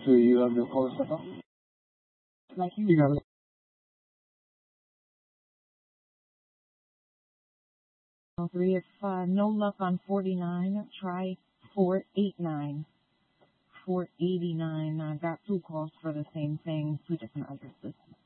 Do you have your color stuff up? Like You got it. three, it's no luck on 49. Try 489. 489. I got 2 calls for the same thing, 2 different addresses.